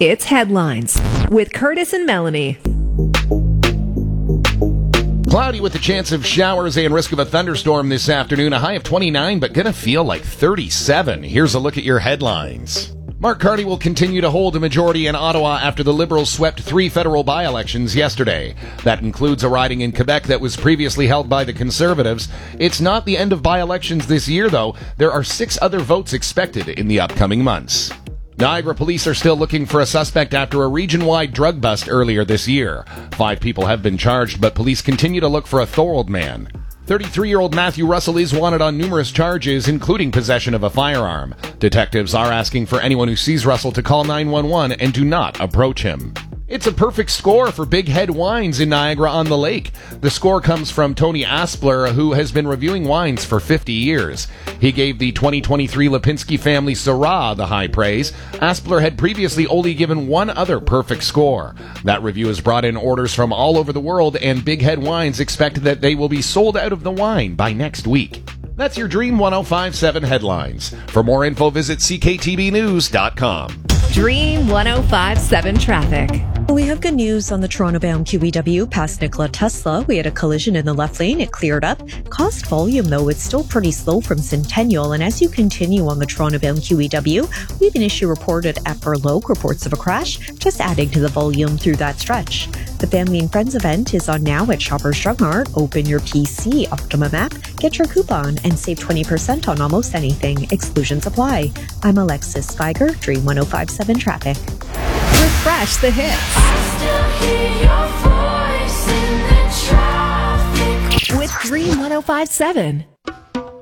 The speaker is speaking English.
It's Headlines with Curtis and Melanie. Cloudy with a chance of showers and risk of a thunderstorm this afternoon. A high of 29, but gonna feel like 37. Here's a look at your headlines. Mark Carney will continue to hold a majority in Ottawa after the Liberals swept 3 federal by-elections yesterday. That includes a riding in Quebec that was previously held by the Conservatives. It's not the end of by-elections this year, though. There are 6 other votes expected in the upcoming months. Niagara police are still looking for a suspect after a region-wide drug bust earlier this year. 5 people have been charged, but police continue to look for a Thorold man. 33-year-old Matthew Russell is wanted on numerous charges, including possession of a firearm. Detectives are asking for anyone who sees Russell to call 911 and do not approach him. It's a perfect score for Big Head Wines in Niagara-on-the-Lake. The score comes from Tony Aspler, who has been reviewing wines for 50 years. He gave the 2023 Lipinski family Syrah the high praise. Aspler had previously only given one other perfect score. That review has brought in orders from all over the world, and Big Head Wines expect that they will be sold out of the wine by next week. That's your Dream 105.7 headlines. For more info, visit cktbnews.com. Dream 105.7 traffic. We have good news on the Toronto-bound QEW past Nikola Tesla. We had a collision in the left lane. It cleared up. Cost volume, though, it's still pretty slow from Centennial. And as you continue on the Toronto-bound QEW, we have an issue reported at Burloak. Reports of a crash, just adding to the volume through that stretch. The Family and Friends event is on now at Shoppers Drug Mart. Open your PC Optimum app, get your coupon, and save 20% on almost anything. Exclusions apply. I'm Alexis Geiger, Dream 105.7 Traffic. Refresh the hits. I still hear your voice in the traffic. With Dream 105.7.